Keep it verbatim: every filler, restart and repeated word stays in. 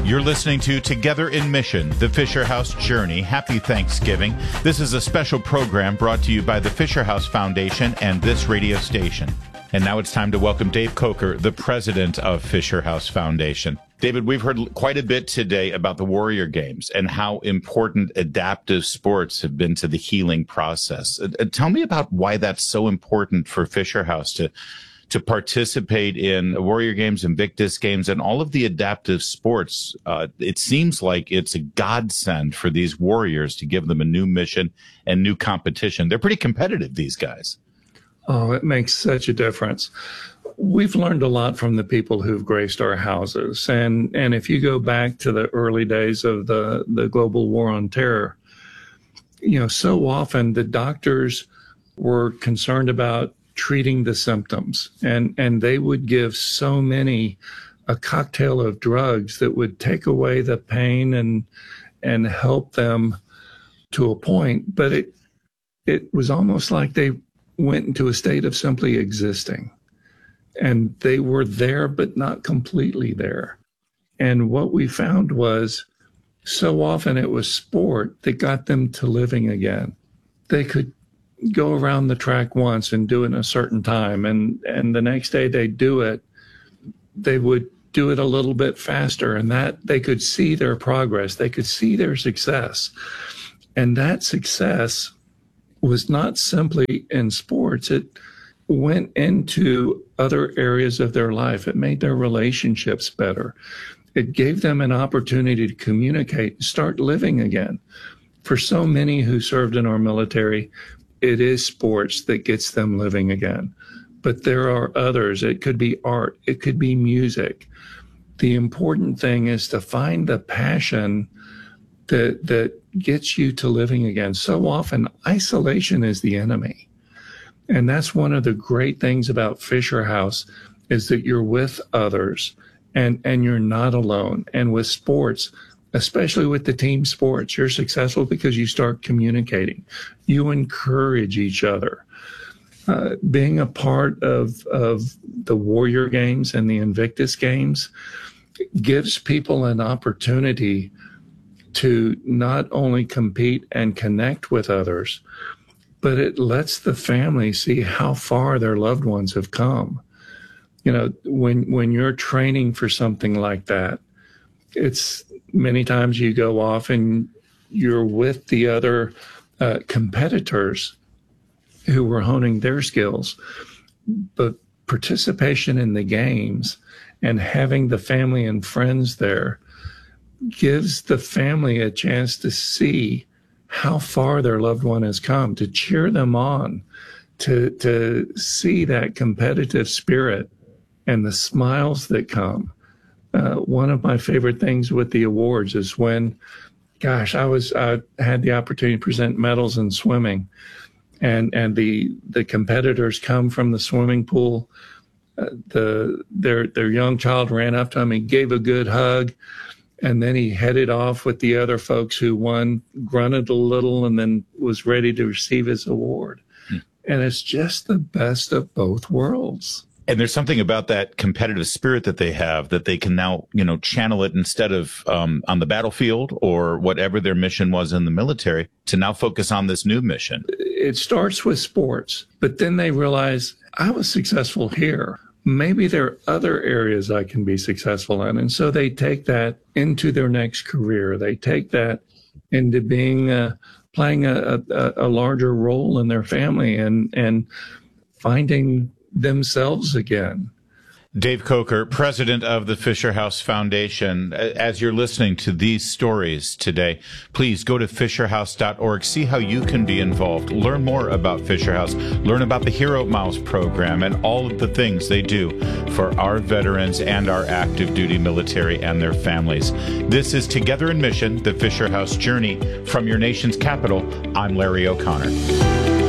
You're listening to Together in Mission, the Fisher House Journey. Happy Thanksgiving. This is a special program brought to you by the Fisher House Foundation and this radio station. And now it's time to welcome Dave Coker, the president of Fisher House Foundation. David, we've heard quite a bit today about the Warrior Games and how important adaptive sports have been to the healing process. Uh, tell me about why that's so important for Fisher House to to participate in Warrior Games, Invictus Games, and all of the adaptive sports. Uh, it seems like it's a godsend for these warriors to give them a new mission and new competition. They're pretty competitive, these guys. Oh, it makes such a difference. We've learned a lot from the people who've graced our houses. And, and if you go back to the early days of the, the global war on terror, you know, so often the doctors were concerned about treating the symptoms, and, and they would give so many a cocktail of drugs that would take away the pain and and help them to a point. But it it was almost like they went into a state of simply existing, and they were there but not completely there. And what we found was so often it was sport that got them to living again. They could go around the track once and do it in a certain time, and and the next day they'd do it, they would do it a little bit faster, and that they could see their progress, they could see their success. And that success was not simply in sports, it went into other areas of their life. It made their relationships better. It gave them an opportunity to communicate and start living again. For so many who served in our military, it is sports that gets them living again. But there are others. It could be art. It could be music. The important thing is to find the passion that that gets you to living again. So often, isolation is the enemy. And that's one of the great things about Fisher House, is that you're with others and, and you're not alone. And with sports, especially with the team sports, you're successful because you start communicating. You encourage each other. Uh, being a part of, of the Warrior Games and the Invictus Games gives people an opportunity to not only compete and connect with others, but it lets the family see how far their loved ones have come. You know, when when you're training for something like that, it's many times you go off and you're with the other uh, competitors who were honing their skills. But participation in the games and having the family and friends there gives the family a chance to see how far their loved one has come, to cheer them on, to, to see that competitive spirit and the smiles that come. Uh, one of my favorite things with the awards is when, gosh, I was I had the opportunity to present medals in swimming, and and the the competitors come from the swimming pool. Uh, the their their young child ran up to him, he gave a good hug, and then he headed off with the other folks who won, grunted a little, and then was ready to receive his award. Hmm. And it's just the best of both worlds. And there's something about that competitive spirit that they have that they can now, you know, channel it instead of um, on the battlefield or whatever their mission was in the military, to now focus on this new mission. It starts with sports, but then they realize, I was successful here. Maybe there are other areas I can be successful in. And so they take that into their next career. They take that into being, uh, playing a, a, a larger role in their family and, and finding themselves again. Dave Coker, president of the Fisher House Foundation. As you're listening to these stories today, please go to fisher house dot org. See how you can be involved. Learn more about Fisher House. Learn about the Hero Miles program and all of the things they do for our veterans and our active duty military and their families. This is Together in Mission, the Fisher House Journey. From your nation's capital, I'm Larry O'Connor.